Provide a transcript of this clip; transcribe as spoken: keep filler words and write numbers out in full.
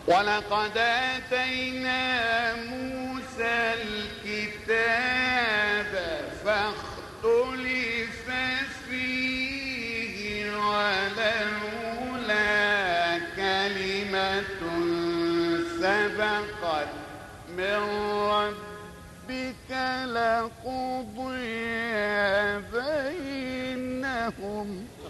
ولقد آتينا موسى الكتاب فاختلف فيه ولولا كلمة سبقت من ربك لقضي بينهم